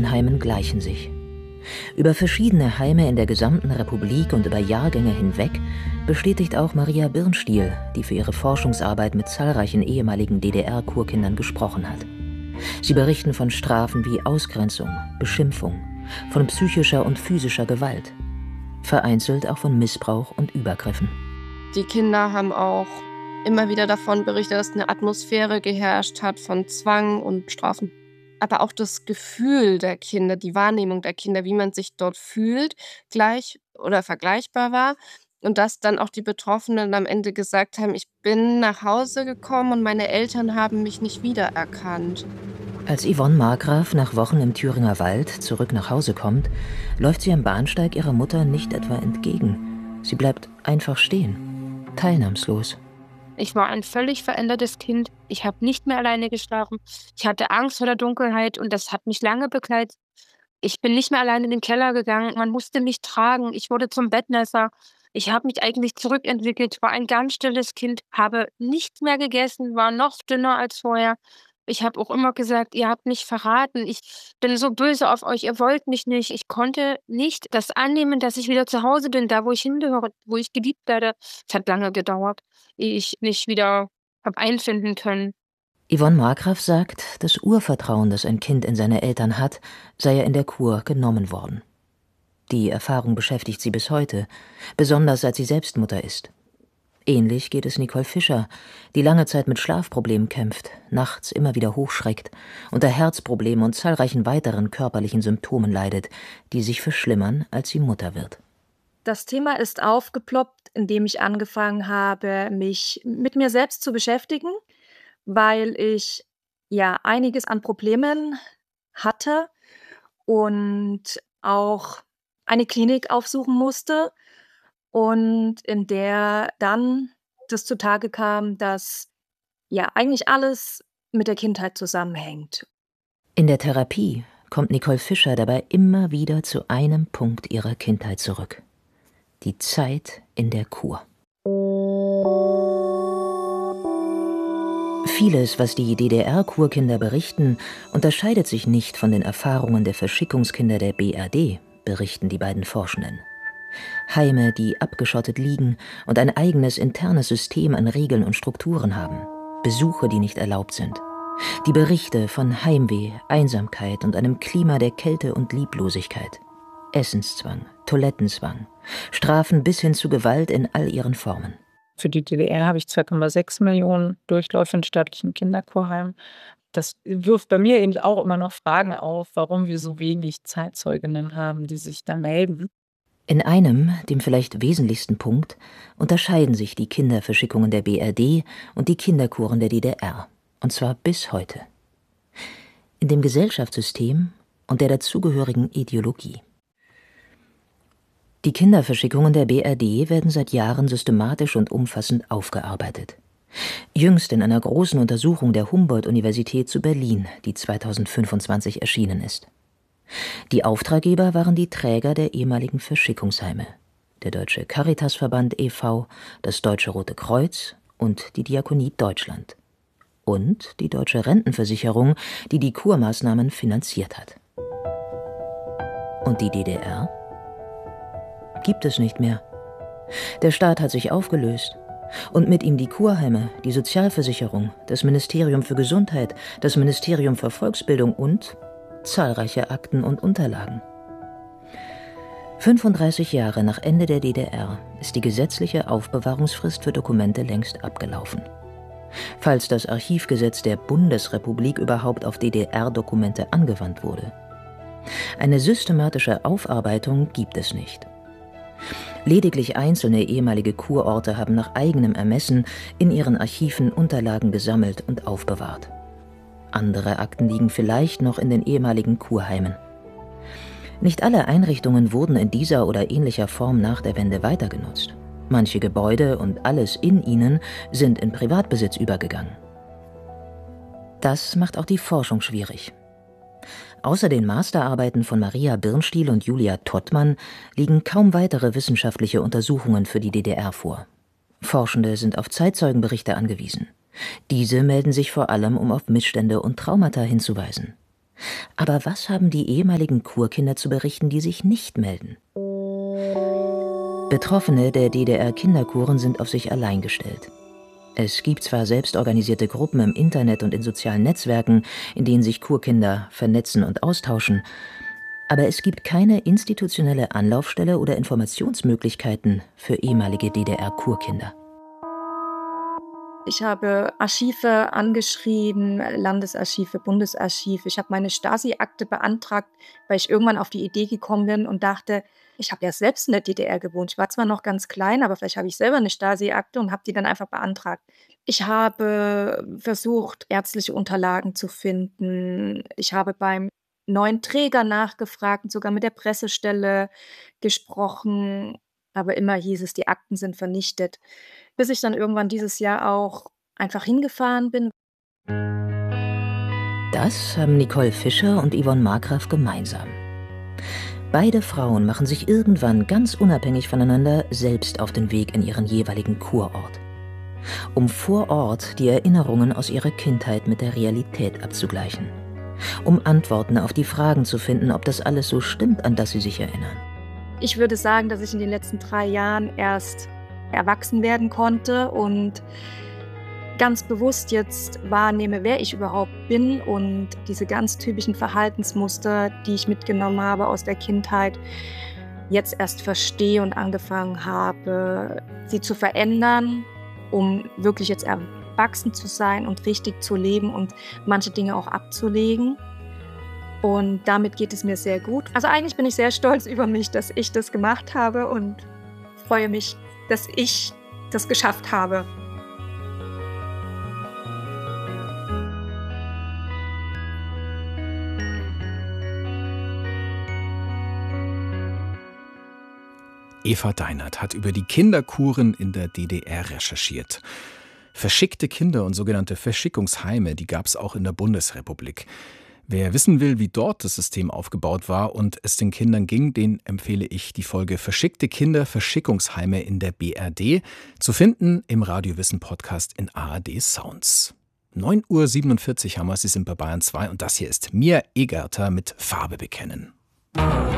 Heimen gleichen sich. Über verschiedene Heime in der gesamten Republik und über Jahrgänge hinweg bestätigt auch Maria Birnstiel, die für ihre Forschungsarbeit mit zahlreichen ehemaligen DDR-Kurkindern gesprochen hat. Sie berichten von Strafen wie Ausgrenzung, Beschimpfung, von psychischer und physischer Gewalt, vereinzelt auch von Missbrauch und Übergriffen. Die Kinder haben auch immer wieder davon berichtet, dass eine Atmosphäre geherrscht hat von Zwang und Strafen. Aber auch das Gefühl der Kinder, die Wahrnehmung der Kinder, wie man sich dort fühlt, gleich oder vergleichbar war. Und dass dann auch die Betroffenen am Ende gesagt haben, ich bin nach Hause gekommen und meine Eltern haben mich nicht wiedererkannt. Als Yvonne Markgraf nach Wochen im Thüringer Wald zurück nach Hause kommt, läuft sie am Bahnsteig ihrer Mutter nicht etwa entgegen. Sie bleibt einfach stehen, teilnahmslos. Ich war ein völlig verändertes Kind. Ich habe nicht mehr alleine geschlafen. Ich hatte Angst vor der Dunkelheit und das hat mich lange begleitet. Ich bin nicht mehr alleine in den Keller gegangen. Man musste mich tragen. Ich wurde zum Bettnässer. Ich habe mich eigentlich zurückentwickelt, war ein ganz stilles Kind, habe nichts mehr gegessen, war noch dünner als vorher. Ich habe auch immer gesagt, ihr habt mich verraten. Ich bin so böse auf euch, ihr wollt mich nicht. Ich konnte nicht das annehmen, dass ich wieder zu Hause bin, da wo ich hingehöre, wo ich geliebt werde. Es hat lange gedauert, ehe ich mich wieder habe einfinden können. Yvonne Markgraf sagt, das Urvertrauen, das ein Kind in seine Eltern hat, sei ja in der Kur genommen worden. Die Erfahrung beschäftigt sie bis heute, besonders seit sie selbst Mutter ist. Ähnlich geht es Nicole Fischer, die lange Zeit mit Schlafproblemen kämpft, nachts immer wieder hochschreckt, unter Herzproblemen und zahlreichen weiteren körperlichen Symptomen leidet, die sich verschlimmern, als sie Mutter wird. Das Thema ist aufgeploppt, indem ich angefangen habe, mich mit mir selbst zu beschäftigen, weil ich ja einiges an Problemen hatte und auch eine Klinik aufsuchen musste und in der dann das zutage kam, dass ja eigentlich alles mit der Kindheit zusammenhängt. In der Therapie kommt Nicole Fischer dabei immer wieder zu einem Punkt ihrer Kindheit zurück: die Zeit in der Kur. Vieles, was die DDR-Kurkinder berichten, unterscheidet sich nicht von den Erfahrungen der Verschickungskinder der BRD, berichten die beiden Forschenden. Heime, die abgeschottet liegen und ein eigenes internes System an Regeln und Strukturen haben. Besuche, die nicht erlaubt sind. Die Berichte von Heimweh, Einsamkeit und einem Klima der Kälte und Lieblosigkeit. Essenszwang, Toilettenzwang, Strafen bis hin zu Gewalt in all ihren Formen. Für die DDR habe ich 2,6 Millionen Durchläufe in staatlichen Kinderkurheimen. Das wirft bei mir eben auch immer noch Fragen auf, warum wir so wenig Zeitzeuginnen haben, die sich da melden. In einem, dem vielleicht wesentlichsten Punkt, unterscheiden sich die Kinderverschickungen der BRD und die Kinderkuren der DDR. Und zwar bis heute. In dem Gesellschaftssystem und der dazugehörigen Ideologie. Die Kinderverschickungen der BRD werden seit Jahren systematisch und umfassend aufgearbeitet. Jüngst in einer großen Untersuchung der Humboldt-Universität zu Berlin, die 2025 erschienen ist. Die Auftraggeber waren die Träger der ehemaligen Verschickungsheime: der Deutsche Caritasverband e.V., das Deutsche Rote Kreuz und die Diakonie Deutschland. Und die Deutsche Rentenversicherung, die die Kurmaßnahmen finanziert hat. Und die DDR? Gibt es nicht mehr. Der Staat hat sich aufgelöst. Und mit ihm die Kurheime, die Sozialversicherung, das Ministerium für Gesundheit, das Ministerium für Volksbildung und zahlreiche Akten und Unterlagen. 35 Jahre nach Ende der DDR ist die gesetzliche Aufbewahrungsfrist für Dokumente längst abgelaufen. Falls das Archivgesetz der Bundesrepublik überhaupt auf DDR-Dokumente angewandt wurde. Eine systematische Aufarbeitung gibt es nicht. Lediglich einzelne ehemalige Kurorte haben nach eigenem Ermessen in ihren Archiven Unterlagen gesammelt und aufbewahrt. Andere Akten liegen vielleicht noch in den ehemaligen Kurheimen. Nicht alle Einrichtungen wurden in dieser oder ähnlicher Form nach der Wende weitergenutzt. Manche Gebäude und alles in ihnen sind in Privatbesitz übergegangen. Das macht auch die Forschung schwierig. Außer den Masterarbeiten von Maria Birnstiel und Julia Tottmann liegen kaum weitere wissenschaftliche Untersuchungen für die DDR vor. Forschende sind auf Zeitzeugenberichte angewiesen. Diese melden sich vor allem, um auf Missstände und Traumata hinzuweisen. Aber was haben die ehemaligen Kurkinder zu berichten, die sich nicht melden? Betroffene der DDR-Kinderkuren sind auf sich allein gestellt. Es gibt zwar selbstorganisierte Gruppen im Internet und in sozialen Netzwerken, in denen sich Kurkinder vernetzen und austauschen, aber es gibt keine institutionelle Anlaufstelle oder Informationsmöglichkeiten für ehemalige DDR-Kurkinder. Ich habe Archive angeschrieben, Landesarchive, Bundesarchiv. Ich habe meine Stasi-Akte beantragt, weil ich irgendwann auf die Idee gekommen bin und dachte, ich habe ja selbst in der DDR gewohnt. Ich war zwar noch ganz klein, aber vielleicht habe ich selber eine Stasi-Akte und habe die dann einfach beantragt. Ich habe versucht, ärztliche Unterlagen zu finden. Ich habe beim neuen Träger nachgefragt und sogar mit der Pressestelle gesprochen. Aber immer hieß es, die Akten sind vernichtet. Bis ich dann irgendwann dieses Jahr auch einfach hingefahren bin. Das haben Nicole Fischer und Yvonne Markgraf gemeinsam. Beide Frauen machen sich irgendwann ganz unabhängig voneinander selbst auf den Weg in ihren jeweiligen Kurort. Um vor Ort die Erinnerungen aus ihrer Kindheit mit der Realität abzugleichen. Um Antworten auf die Fragen zu finden, ob das alles so stimmt, an das sie sich erinnern. Ich würde sagen, dass ich in den letzten 3 Jahren erst erwachsen werden konnte und ganz bewusst jetzt wahrnehme, wer ich überhaupt bin und diese ganz typischen Verhaltensmuster, die ich mitgenommen habe aus der Kindheit, jetzt erst verstehe und angefangen habe, sie zu verändern, um wirklich jetzt erwachsen zu sein und richtig zu leben und manche Dinge auch abzulegen. Und damit geht es mir sehr gut. Also eigentlich bin ich sehr stolz über mich, dass ich das gemacht habe und freue mich, dass ich das geschafft habe. Eva Deinert hat über die Kinderkuren in der DDR recherchiert. Verschickte Kinder und sogenannte Verschickungsheime, die gab es auch in der Bundesrepublik. Wer wissen will, wie dort das System aufgebaut war und es den Kindern ging, den empfehle ich die Folge Verschickte Kinder, Verschickungsheime in der BRD, zu finden im Radiowissen-Podcast in ARD Sounds. 9:47 Uhr haben wir, Sie sind bei Bayern 2 und das hier ist Mia Egerter mit Farbe bekennen.